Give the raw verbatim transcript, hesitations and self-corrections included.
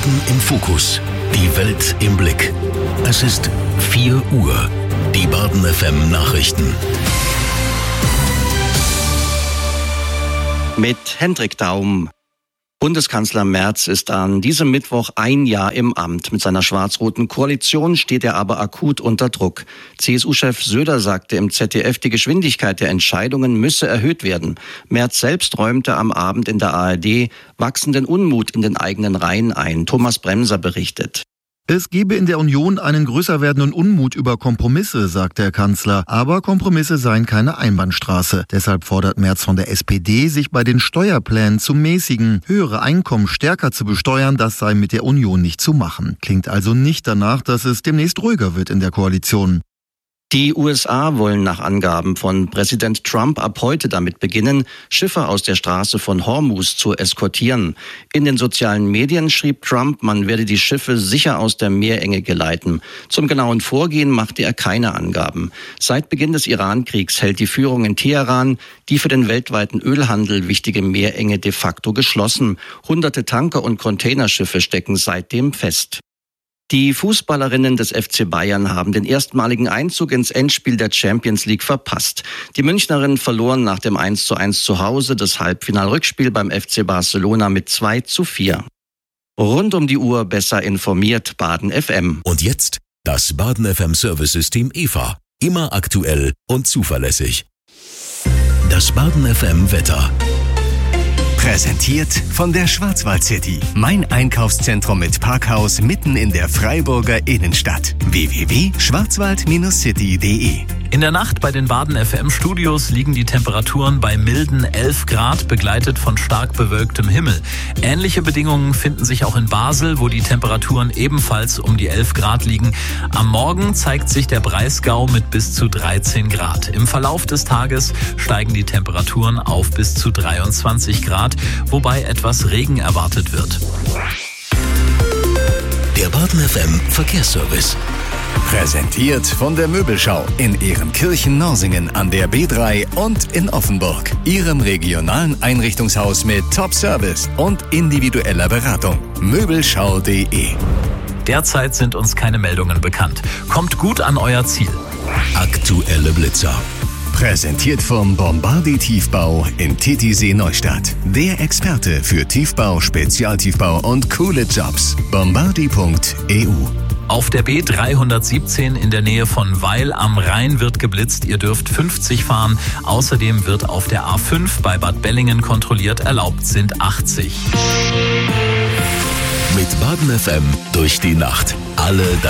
Baden im Fokus. Die Welt im Blick. Es ist vier Uhr. Die Baden F M Nachrichten. Mit Hendrik Daum. Bundeskanzler Merz ist an diesem Mittwoch ein Jahr im Amt. Mit seiner schwarz-roten Koalition steht er aber akut unter Druck. C S U-Chef Söder sagte im Z D F, die Geschwindigkeit der Entscheidungen müsse erhöht werden. Merz selbst räumte am Abend in der A R D wachsenden Unmut in den eigenen Reihen ein. Thomas Bremser berichtet. Es gebe in der Union einen größer werdenden Unmut über Kompromisse, sagt der Kanzler. Aber Kompromisse seien keine Einbahnstraße. Deshalb fordert Merz von der S P D, sich bei den Steuerplänen zu mäßigen. Höhere Einkommen stärker zu besteuern, das sei mit der Union nicht zu machen. Klingt also nicht danach, dass es demnächst ruhiger wird in der Koalition. Die U S A wollen nach Angaben von Präsident Trump ab heute damit beginnen, Schiffe aus der Straße von Hormuz zu eskortieren. In den sozialen Medien schrieb Trump, man werde die Schiffe sicher aus der Meerenge geleiten. Zum genauen Vorgehen machte er keine Angaben. Seit Beginn des Iran-Kriegs hält die Führung in Teheran die für den weltweiten Ölhandel wichtige Meerenge de facto geschlossen. Hunderte Tanker und Containerschiffe stecken seitdem fest. Die Fußballerinnen des F C Bayern haben den erstmaligen Einzug ins Endspiel der Champions League verpasst. Die Münchnerinnen verloren nach dem eins zu eins zu Hause das Halbfinalrückspiel beim F C Barcelona mit zwei zu vier. Rund um die Uhr besser informiert, Baden F M. Und jetzt das Baden F M Service-System E V A. Immer aktuell und zuverlässig. Das Baden F M Wetter. Präsentiert von der Schwarzwald City. Mein Einkaufszentrum mit Parkhaus mitten in der Freiburger Innenstadt. w w w punkt schwarzwald City punkt d e. In der Nacht bei den Baden F M Studios liegen die Temperaturen bei milden elf Grad, begleitet von stark bewölktem Himmel. Ähnliche Bedingungen finden sich auch in Basel, wo die Temperaturen ebenfalls um die elf Grad liegen. Am Morgen zeigt sich der Breisgau mit bis zu dreizehn Grad. Im Verlauf des Tages steigen die Temperaturen auf bis zu dreiundzwanzig Grad, wobei etwas Regen erwartet wird. Der Baden F M Verkehrsservice. Präsentiert von der Möbelschau in Ehrenkirchen-Norsingen an der B drei und in Offenburg. Ihrem regionalen Einrichtungshaus mit Top-Service und individueller Beratung. Möbelschau punkt d e. Derzeit sind uns keine Meldungen bekannt. Kommt gut an euer Ziel. Aktuelle Blitzer. Präsentiert vom Bombardi Tiefbau in Titisee Neustadt. Der Experte für Tiefbau, Spezialtiefbau und coole Jobs. bombardi punkt e u. Auf der B dreihundertsiebzehn in der Nähe von Weil am Rhein wird geblitzt. Ihr dürft fünfzig fahren. Außerdem wird auf der A fünf bei Bad Bellingen kontrolliert. Erlaubt sind achtzig. Mit Baden F M durch die Nacht. Alle